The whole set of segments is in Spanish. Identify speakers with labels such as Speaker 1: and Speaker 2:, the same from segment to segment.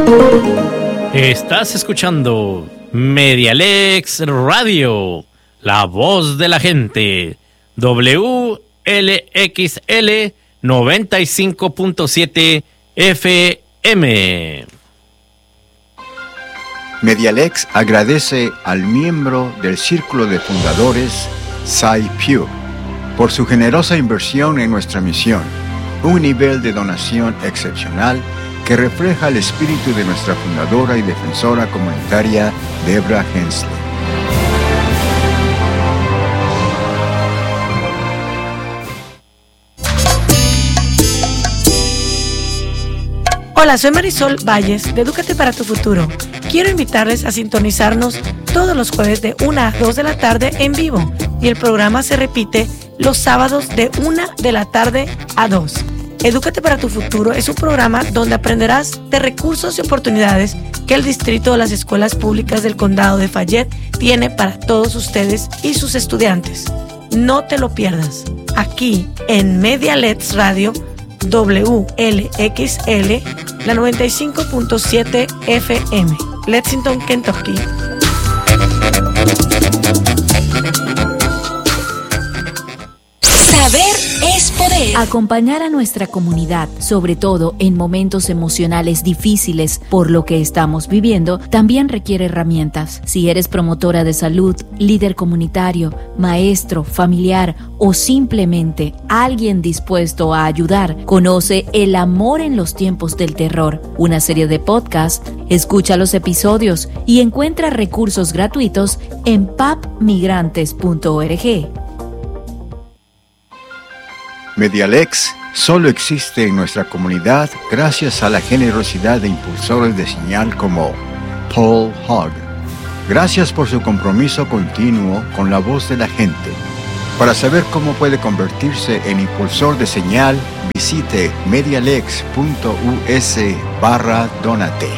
Speaker 1: Estás escuchando Medialex Radio, la voz de la gente, WLXL 95.7 FM.
Speaker 2: Medialex agradece al miembro del Círculo de Fundadores, Cy Pugh, por su generosa inversión en nuestra misión, un nivel de donación excepcional que refleja el espíritu de nuestra fundadora y defensora comunitaria, Debra Hensley.
Speaker 3: Hola, soy Marisol Valles de Edúcate para tu Futuro. Quiero invitarles a sintonizarnos todos los jueves de 1 a 2 de la tarde en vivo y el programa se repite los sábados de 1 de la tarde a 2. Edúcate para tu Futuro es un programa donde aprenderás de recursos y oportunidades que el distrito de las escuelas públicas del condado de Fayette tiene para todos ustedes y sus estudiantes. No te lo pierdas. Aquí en Medialex Radio, WLXL, la 95.7 FM, Lexington, Kentucky.
Speaker 4: Saber es poder.
Speaker 5: Acompañar a nuestra comunidad, sobre todo en momentos emocionales difíciles por lo que estamos viviendo, también requiere herramientas. Si eres promotora de salud, líder comunitario, maestro, familiar o simplemente alguien dispuesto a ayudar, conoce El amor en los tiempos del terror, una serie de podcasts. Escucha los episodios y encuentra recursos gratuitos en papmigrantes.org.
Speaker 2: Medialex solo existe en nuestra comunidad gracias a la generosidad de impulsores de señal como Paul Hogg. Gracias por su compromiso continuo con la voz de la gente. Para saber cómo puede convertirse en impulsor de señal, visite medialex.us/donate.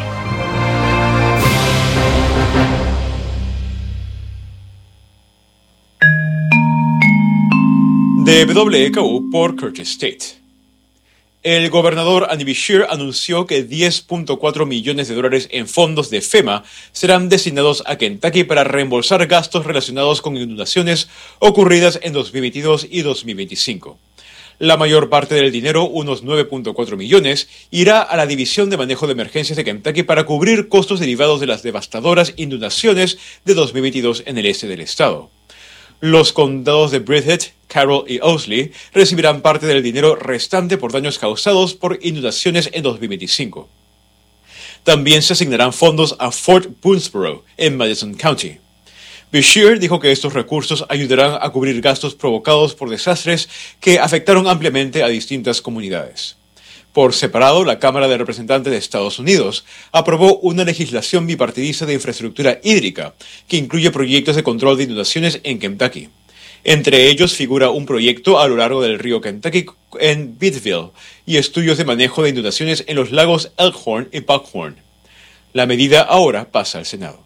Speaker 6: De WKU por Curtis State. El gobernador Andy Beshear anunció que $10.4 millones en fondos de FEMA serán destinados a Kentucky para reembolsar gastos relacionados con inundaciones ocurridas en 2022 y 2025. La mayor parte del dinero, unos 9.4 millones, irá a la División de Manejo de Emergencias de Kentucky para cubrir costos derivados de las devastadoras inundaciones de 2022 en el este del estado. Los condados de Bridget, Carroll y Owsley recibirán parte del dinero restante por daños causados por inundaciones en 2025. También se asignarán fondos a Fort Boonesboro, en Madison County. Beshear dijo que estos recursos ayudarán a cubrir gastos provocados por desastres que afectaron ampliamente a distintas comunidades. Por separado, la Cámara de Representantes de Estados Unidos aprobó una legislación bipartidista de infraestructura hídrica que incluye proyectos de control de inundaciones en Kentucky. Entre ellos figura un proyecto a lo largo del río Kentucky en Bidville y estudios de manejo de inundaciones en los lagos Elkhorn y Buckhorn. La medida ahora pasa al Senado.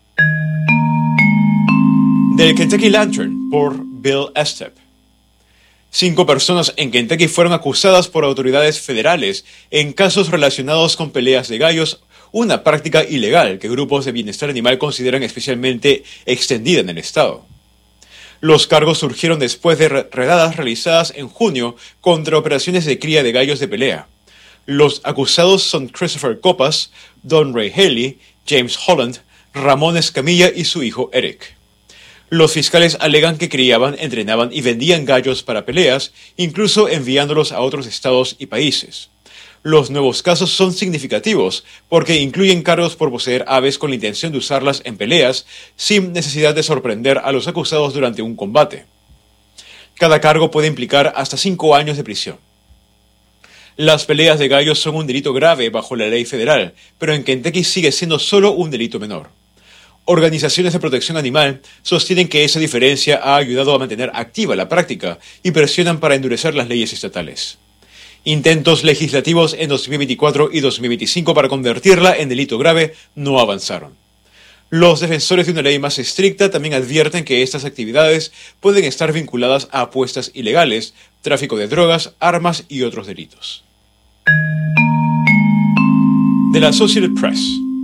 Speaker 6: Del Kentucky Lantern por Bill Estep. 5 personas en Kentucky fueron acusadas por autoridades federales en casos relacionados con peleas de gallos, una práctica ilegal que grupos de bienestar animal consideran especialmente extendida en el estado. Los cargos surgieron después de redadas realizadas en junio contra operaciones de cría de gallos de pelea. Los acusados son Christopher Copas, Don Ray Haley, James Holland, Ramón Escamilla y su hijo Eric. Los fiscales alegan que criaban, entrenaban y vendían gallos para peleas, incluso enviándolos a otros estados y países. Los nuevos casos son significativos porque incluyen cargos por poseer aves con la intención de usarlas en peleas, sin necesidad de sorprender a los acusados durante un combate. Cada cargo puede implicar hasta 5 años de prisión. Las peleas de gallos son un delito grave bajo la ley federal, pero en Kentucky sigue siendo solo un delito menor. Organizaciones de protección animal sostienen que esa diferencia ha ayudado a mantener activa la práctica y presionan para endurecer las leyes estatales. Intentos legislativos en 2024 y 2025 para convertirla en delito grave no avanzaron. Los defensores de una ley más estricta también advierten que estas actividades pueden estar vinculadas a apuestas ilegales, tráfico de drogas, armas y otros delitos. De la Associated Press.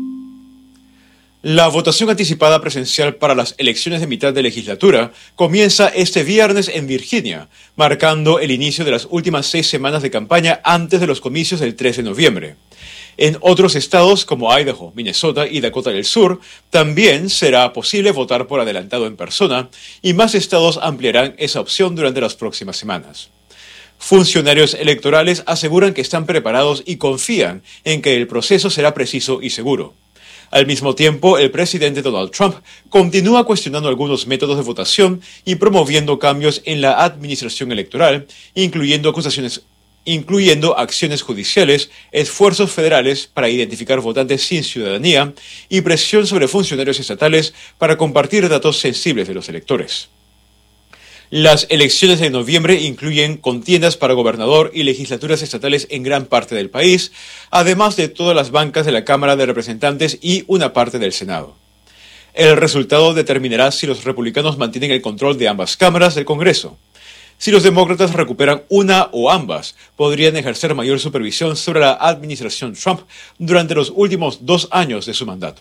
Speaker 6: La votación anticipada presencial para las elecciones de mitad de legislatura comienza este viernes en Virginia, marcando el inicio de las últimas 6 semanas de campaña antes de los comicios del 3 de noviembre. En otros estados como Idaho, Minnesota y Dakota del Sur, también será posible votar por adelantado en persona, y más estados ampliarán esa opción durante las próximas semanas. Funcionarios electorales aseguran que están preparados y confían en que el proceso será preciso y seguro. Al mismo tiempo, el presidente Donald Trump continúa cuestionando algunos métodos de votación y promoviendo cambios en la administración electoral, incluyendo acciones judiciales, esfuerzos federales para identificar votantes sin ciudadanía y presión sobre funcionarios estatales para compartir datos sensibles de los electores. Las elecciones de noviembre incluyen contiendas para gobernador y legislaturas estatales en gran parte del país, además de todas las bancas de la Cámara de Representantes y una parte del Senado. El resultado determinará si los republicanos mantienen el control de ambas cámaras del Congreso. Si los demócratas recuperan una o ambas, podrían ejercer mayor supervisión sobre la administración Trump durante los últimos 2 años de su mandato.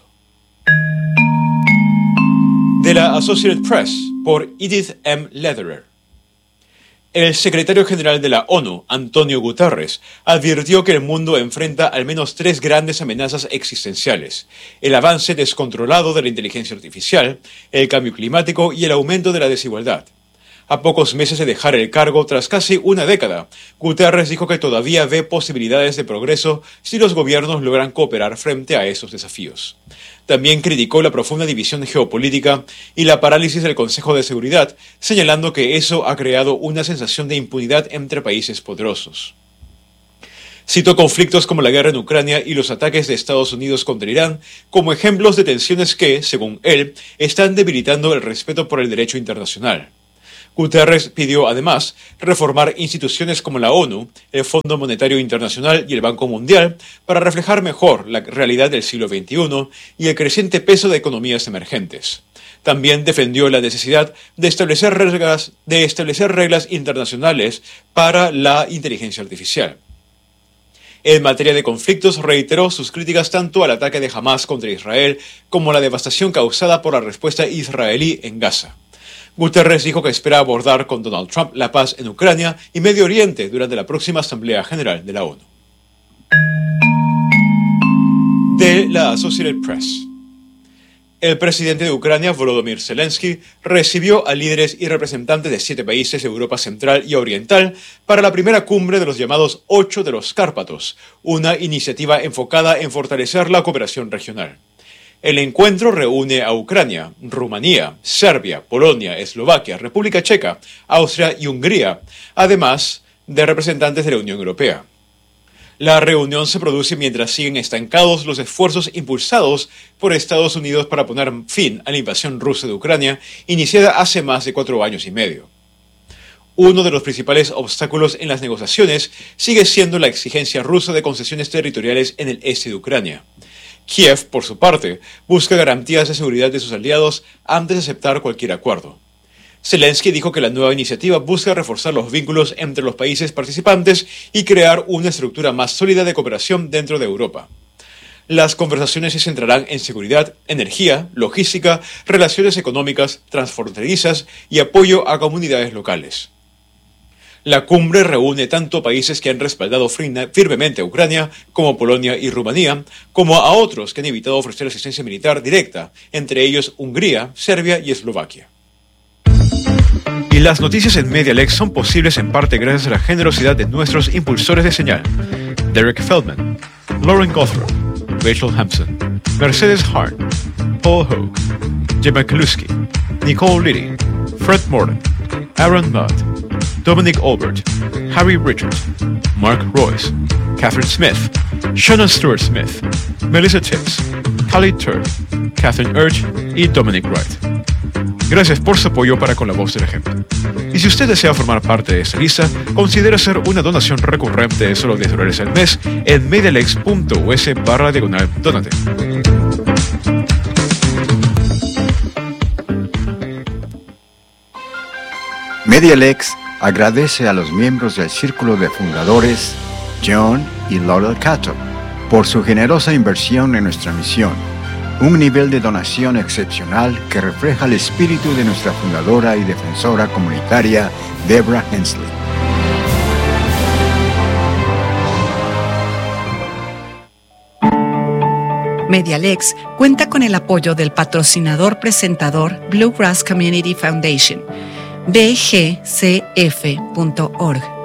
Speaker 6: De la Associated Press, por Edith M. Lederer. El secretario general de la ONU, Antonio Guterres, advirtió que el mundo enfrenta al menos 3 grandes amenazas existenciales: el avance descontrolado de la inteligencia artificial, el cambio climático y el aumento de la desigualdad. A pocos meses de dejar el cargo tras casi una década, Guterres dijo que todavía ve posibilidades de progreso si los gobiernos logran cooperar frente a esos desafíos. También criticó la profunda división geopolítica y la parálisis del Consejo de Seguridad, señalando que eso ha creado una sensación de impunidad entre países poderosos. Citó conflictos como la guerra en Ucrania y los ataques de Estados Unidos contra Irán como ejemplos de tensiones que, según él, están debilitando el respeto por el derecho internacional. Guterres pidió además reformar instituciones como la ONU, el Fondo Monetario Internacional y el Banco Mundial para reflejar mejor la realidad del siglo XXI y el creciente peso de economías emergentes. También defendió la necesidad de establecer reglas internacionales para la inteligencia artificial. En materia de conflictos, reiteró sus críticas tanto al ataque de Hamás contra Israel como a la devastación causada por la respuesta israelí en Gaza. Guterres dijo que espera abordar con Donald Trump la paz en Ucrania y Medio Oriente durante la próxima Asamblea General de la ONU. De la Associated Press. El presidente de Ucrania, Volodymyr Zelensky, recibió a líderes y representantes de 7 países de Europa Central y Oriental para la primera cumbre de los llamados 8 de los Cárpatos, una iniciativa enfocada en fortalecer la cooperación regional. El encuentro reúne a Ucrania, Rumanía, Serbia, Polonia, Eslovaquia, República Checa, Austria y Hungría, además de representantes de la Unión Europea. La reunión se produce mientras siguen estancados los esfuerzos impulsados por Estados Unidos para poner fin a la invasión rusa de Ucrania, iniciada hace más de 4 años y medio. Uno de los principales obstáculos en las negociaciones sigue siendo la exigencia rusa de concesiones territoriales en el este de Ucrania. Kiev, por su parte, busca garantías de seguridad de sus aliados antes de aceptar cualquier acuerdo. Zelensky dijo que la nueva iniciativa busca reforzar los vínculos entre los países participantes y crear una estructura más sólida de cooperación dentro de Europa. Las conversaciones se centrarán en seguridad, energía, logística, relaciones económicas, transfronterizas y apoyo a comunidades locales. La cumbre reúne tanto países que han respaldado firmemente a Ucrania, como Polonia y Rumanía, como a otros que han evitado ofrecer asistencia militar directa, entre ellos Hungría, Serbia y Eslovaquia. Y las noticias en MediaLex son posibles en parte gracias a la generosidad de nuestros impulsores de señal: Derek Feldman, Lauren Gothrow, Rachel Hampson, Mercedes Hart, Paul Hogue, Gemma Kaluski, Nicole Liddy, Fred Morton, Aaron Mudd, Dominic Albert, Harry Richards, Mark Royce, Catherine Smith, Shannon Stewart Smith, Melissa Tibbs, Khalid Turk, Catherine Urge y Dominic Wright. Gracias por su apoyo para con la voz de la gente. Y si usted desea formar parte de esta lista, considere hacer una donación recurrente de solo $10 al mes en medialex.us/donate.
Speaker 2: MediaLex agradece a los miembros del Círculo de Fundadores, John y Laurel Cato, por su generosa inversión en nuestra misión. Un nivel de donación excepcional que refleja el espíritu de nuestra fundadora y defensora comunitaria, Deborah Hensley.
Speaker 4: Medialex cuenta con el apoyo del patrocinador presentador Bluegrass Community Foundation, bgcf.org.